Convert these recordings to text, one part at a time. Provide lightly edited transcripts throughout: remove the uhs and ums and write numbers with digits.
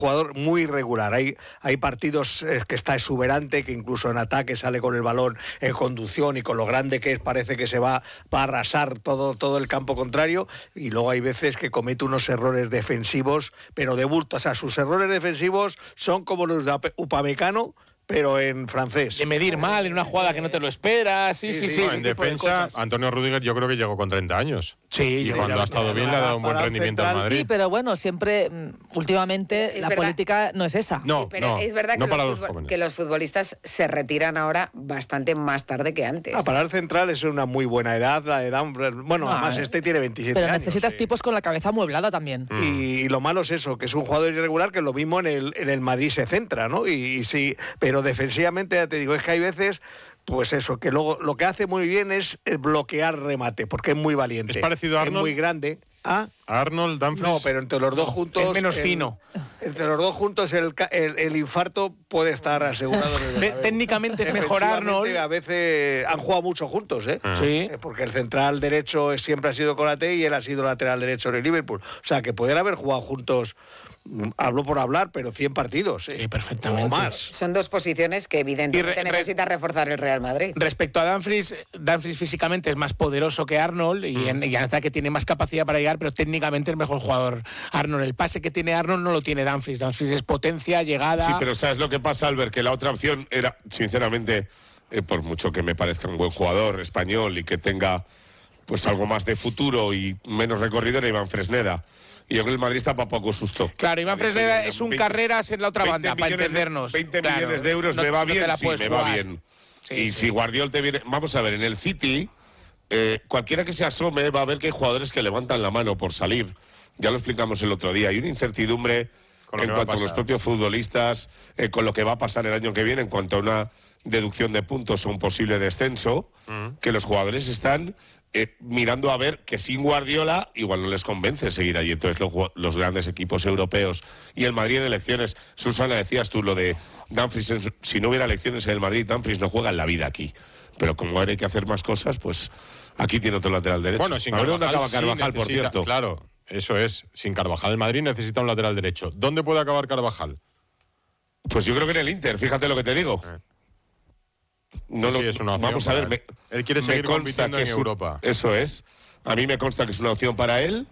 jugador muy irregular. Hay partidos que está exuberante, que incluso en ataque sale con el balón en conducción y con lo grande que es parece que se va a arrasar todo el campo contrario, y luego hay veces que comete unos errores defensivos, pero de bulto. O sea, sus errores defensivos son como los de Upamecano, pero en francés. De medir mal en una jugada que no te lo esperas. Sí. No, en defensa, Antonio Rüdiger yo creo que llegó con 30 años. Sí, y cuando ha estado bien le ha dado un buen rendimiento al Madrid. Sí, pero bueno, siempre, últimamente, la política no es esa. No, sí, pero es verdad que los futbolistas se retiran ahora bastante más tarde que antes. Para el central es una muy buena edad, la edad. Bueno, además tiene 27 pero años. Pero necesitas tipos con la cabeza amueblada también. Y lo malo es eso, que es un jugador irregular, que lo mismo en el Madrid se centra, ¿no? Y sí, pero defensivamente, ya te digo, es que hay veces, pues eso, que luego lo que hace muy bien es bloquear remate, porque es muy valiente. ¿Es parecido a Arnold? Es muy grande. ¿Ah? Arnold, Dumfries. No, pero entre los dos juntos... Es menos fino. Entre los dos juntos el infarto puede estar asegurado. Técnicamente es mejor Arnold. A veces han jugado mucho juntos, ¿eh? Sí. Porque el central derecho siempre ha sido Konaté y él ha sido lateral derecho en el Liverpool. O sea, que pueden haber jugado juntos, hablo por hablar, pero 100 partidos. Sí, perfectamente. O más. Son dos posiciones que evidentemente necesita reforzar el Real Madrid. Respecto a Dumfries físicamente es más poderoso que Arnold y en ataque tiene más capacidad para llegar, pero técnicamente es mejor jugador Arnold. El pase que tiene Arnold no lo tiene Dumfries. Dumfries es potencia, llegada... Sí, pero ¿sabes lo que pasa, Albert? Que la otra opción era, sinceramente, por mucho que me parezca un buen jugador español y que tenga pues algo más de futuro y menos recorrido, era Iván Fresneda. Y yo creo que el Madrid está para poco susto. Claro, Iván Fresneda es un Carreras en la otra banda, para entendernos. 20 millones de euros, me va bien, sí, me va bien. Y si Guardiola te viene... Vamos a ver, en el City, cualquiera que se asome va a ver que hay jugadores que levantan la mano por salir. Ya lo explicamos el otro día. Hay una incertidumbre en cuanto a los propios futbolistas, con lo que va a pasar el año que viene, en cuanto a una deducción de puntos o un posible descenso, que los jugadores están... mirando a ver que sin Guardiola igual no les convence seguir allí. Entonces los grandes equipos europeos y el Madrid en elecciones, Susana, decías tú lo de Dumfries, si no hubiera elecciones en el Madrid, Dumfries no juega en la vida aquí, pero como ahora hay que hacer más cosas, pues aquí tiene otro lateral derecho. Bueno, sin a ver dónde acaba sí Carvajal, por cierto. Claro, eso es, sin Carvajal el Madrid necesita un lateral derecho. ¿Dónde puede acabar Carvajal? Pues yo creo que en el Inter, fíjate lo que te digo. No, sí, es una opción. Vamos a ver, él quiere seguir compitiendo en Europa. Eso es. A mí me consta que es una opción para él,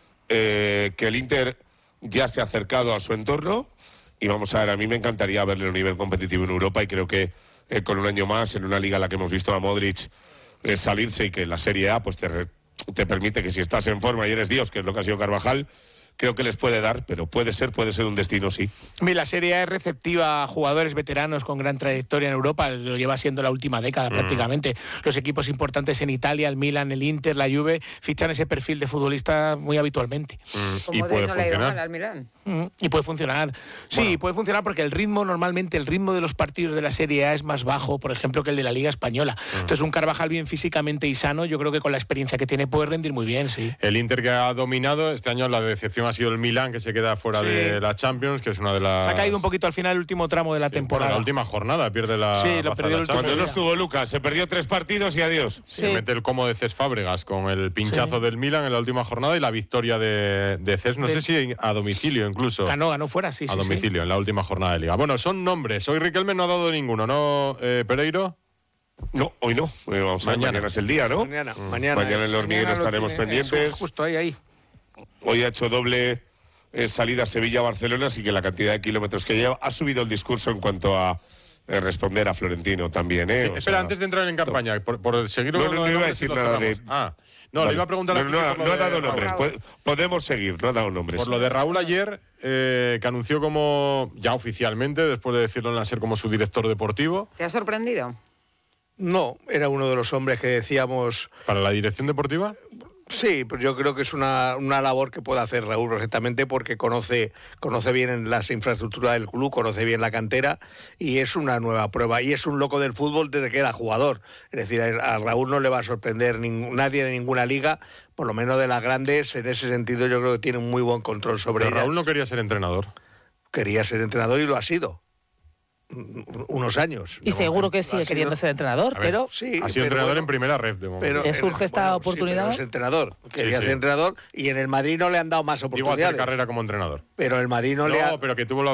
que el Inter ya se ha acercado a su entorno y vamos a ver, a mí me encantaría verle a un nivel competitivo en Europa y creo que con un año más en una liga en la que hemos visto a Modric salirse y que la Serie A pues te permite que si estás en forma y eres Dios, que es lo que ha sido Carvajal, creo que les puede dar, pero puede ser un destino, sí. La Serie A es receptiva a jugadores veteranos con gran trayectoria en Europa, lo lleva siendo la última década prácticamente. Los equipos importantes en Italia, el Milan, el Inter, la Juve, fichan ese perfil de futbolista muy habitualmente. Y puede funcionar. Al Milan. Y puede funcionar. Sí, bueno, puede funcionar porque normalmente el ritmo de los partidos de la Serie A es más bajo, por ejemplo, que el de la Liga Española. Entonces un Carvajal bien físicamente y sano, yo creo que con la experiencia que tiene puede rendir muy bien, sí. El Inter que ha dominado, este año la decepción ha sido el Milan, que se queda fuera de la Champions, que es una de las... Se ha caído un poquito al final el último tramo de la temporada. La última jornada pierde la... Sí, lo perdió el último. Cuando no estuvo Lucas, se perdió 3 partidos y adiós. Se mete el como de Cesc Fábregas con el pinchazo del Milan en la última jornada y la victoria de Cesc, no sé si a domicilio incluso. Ganó fuera, sí. A domicilio, en la última jornada de Liga. Bueno, son nombres. Hoy Riquelme no ha dado ninguno, ¿no, Pereiro? No, hoy no. Vamos a ver, mañana es el día, ¿no? Mañana en el hormiguero estaremos pendientes. Justo ahí. Hoy ha hecho doble salida Sevilla-Barcelona, así que la cantidad de kilómetros que lleva ha subido el discurso en cuanto a responder a Florentino también, ¿eh? Espera, antes de entrar en campaña, por seguir... No iba a decir nada de... le iba a preguntar... No ha dado nombres, podemos seguir, no ha dado nombres. Por lo de Raúl ayer, que anunció como, ya oficialmente, después de decirlo en la SER como su director deportivo... ¿Te ha sorprendido? No, era uno de los hombres que decíamos... ¿Para la dirección deportiva? Sí, pues yo creo que es una labor que puede hacer Raúl perfectamente porque conoce bien las infraestructuras del club, conoce bien la cantera y es una nueva prueba. Y es un loco del fútbol desde que era jugador. Es decir, a Raúl no le va a sorprender nadie en ninguna liga, por lo menos de las grandes. En ese sentido yo creo que tiene un muy buen control sobre Pero ella. Raúl no quería ser entrenador. Quería ser entrenador y lo ha sido. unos años. Y seguro que sigue queriendo ser entrenador, pero... Sí, ha sido entrenador en primera red de momento. ¿Le surge esta oportunidad? Es entrenador. Quería ser entrenador y en el Madrid no le han dado más oportunidades. Digo, hacer carrera como entrenador. Pero el Madrid no le ha... pero que tuvo la